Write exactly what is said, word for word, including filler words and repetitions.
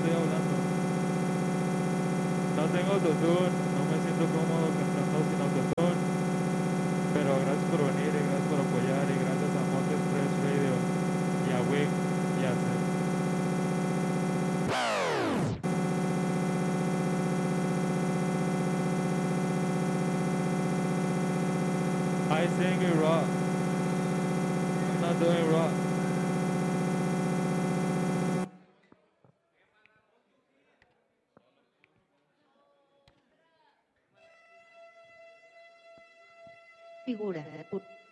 estoy hablando. No tengo autotune, no me siento cómodo cantando sin autotune, pero gracias por venir y gracias por apoyar y gracias a Monte Express Radio y a Wig y a Seth. I sing it rock. I'm not doing rock. Figura.